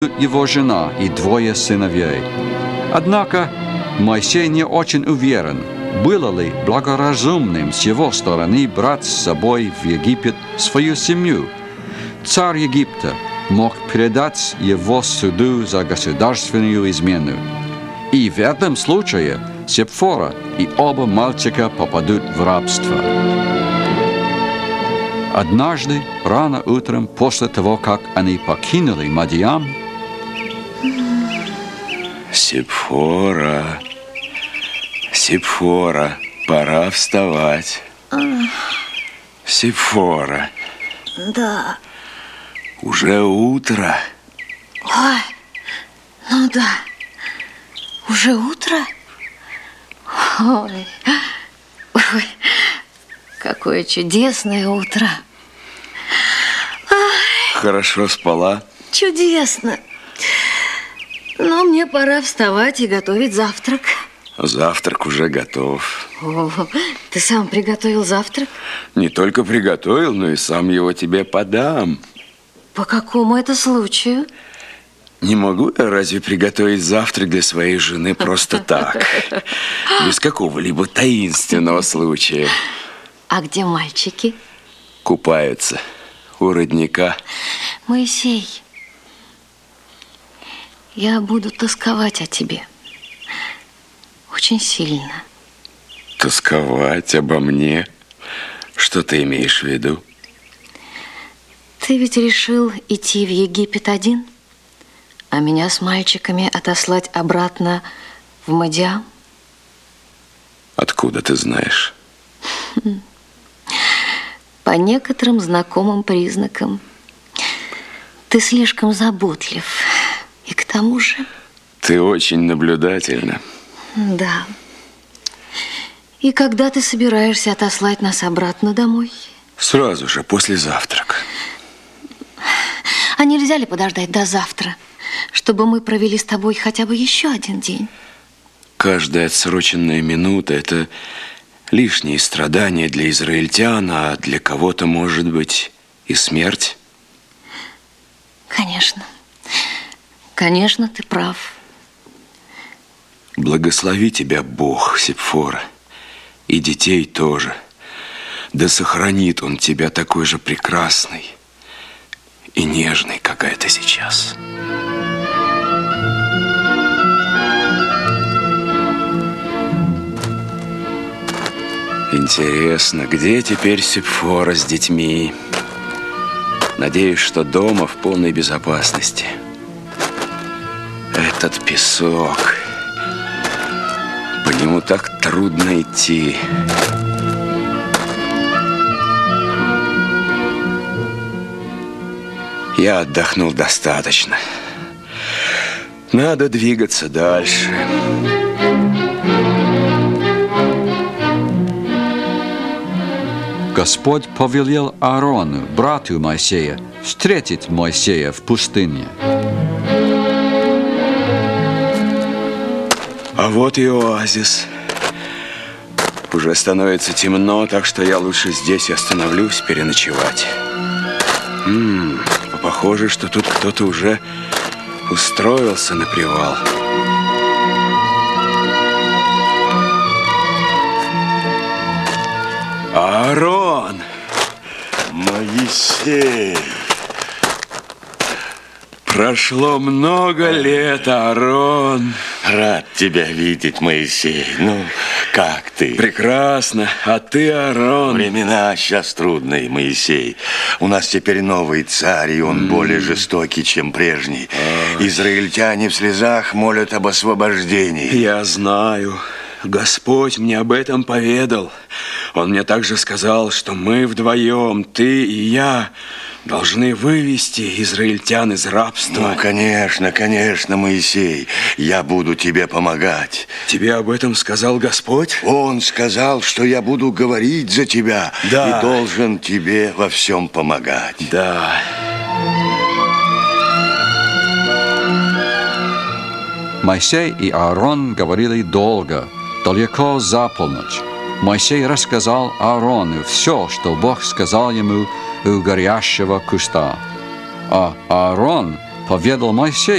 его жена и двое сыновей. Однако Моисей не очень уверен, было ли благоразумным с его стороны брать с собой в Египет свою семью. Царь Египта мог передать его суду за государственную измену. И в этом случае Сепфора и оба мальчика попадут в рабство. Однажды, рано утром, после того, как они покинули Мадиам, Сепфора, Сепфора, пора вставать. Сепфора. Да. Уже утро. Ой, ну да. Уже утро? Ой, какое чудесное утро. Хорошо спала? Чудесно. Но мне пора вставать и готовить завтрак. Завтрак уже готов. О, ты сам приготовил завтрак? Не только приготовил, но и сам его тебе подам. По какому это случаю? Не могу я разве приготовить завтрак для своей жены просто так, без какого-либо таинственного случая? А где мальчики? Купаются у родника. Моисей, я буду тосковать о тебе. Очень сильно. Тосковать обо мне? Что ты имеешь в виду? Ты ведь решил идти в Египет один, а меня с мальчиками отослать обратно в Мадиам? Откуда ты знаешь? По некоторым знакомым признакам. Ты слишком заботлив. И к тому же... Ты очень наблюдательна. Да. И когда ты собираешься отослать нас обратно домой? Сразу же, после завтрака. А нельзя ли подождать до завтра, чтобы мы провели с тобой хотя бы еще один день? Каждая отсроченная минута – это лишние страдания для израильтян, а для кого-то, может быть, и смерть. Конечно. Конечно, ты прав. Благослови тебя Бог, Сепфора, и детей тоже. Да сохранит Он тебя такой же прекрасной и нежной, какая ты сейчас. Интересно, где теперь Сепфора с детьми? Надеюсь, что дома в полной безопасности. Этот песок, по нему так трудно идти. Я отдохнул достаточно. Надо двигаться дальше. Господь повелел Аарону, брату Моисея, встретить Моисея в пустыне. А вот и оазис. Уже становится темно, так что я лучше здесь и остановлюсь переночевать. Похоже, что тут кто-то уже устроился на привал. Аарон! Моисей! Прошло много лет, Аарон. Рад тебя видеть, Моисей. Ну, как ты? Прекрасно. А ты, Аарон? Времена сейчас трудные, Моисей. У нас теперь новый царь, и он более жестокий, чем прежний. Израильтяне в слезах молят об освобождении. Я знаю. Господь мне об этом поведал. Он мне также сказал, что мы вдвоем, ты и я, должны вывести израильтян из рабства. Ну, конечно, конечно, Моисей. Я буду тебе помогать. Тебе об этом сказал Господь? Он сказал, что я буду говорить за тебя. Да. И должен тебе во всем помогать. Да. Моисей и Аарон говорили долго, далеко за полночь. Моисей рассказал Аарону все, что Бог сказал ему у горящего куста. А Аарон поведал Моисей